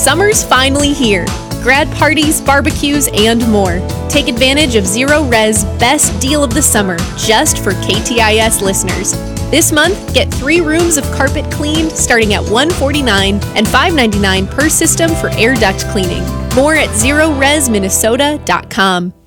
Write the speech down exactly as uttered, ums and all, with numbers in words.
Summer's finally here. Grad parties, barbecues, and more. Take advantage of Zero Res best deal of the summer just for K T I S listeners. This month, get three rooms of carpet cleaned starting at one hundred forty-nine dollars and five hundred ninety-nine dollars per system for air duct cleaning. More at zero res minnesota dot com.